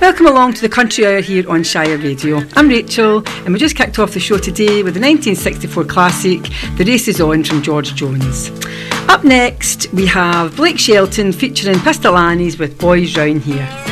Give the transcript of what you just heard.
Welcome along to the Country Hour here on Shire Radio. I'm Rachel, and we just kicked off the show today with the 1964 classic The Race Is On from George Jones. Up next, we have Blake Shelton featuring Pistol Annies with Boys Round Here.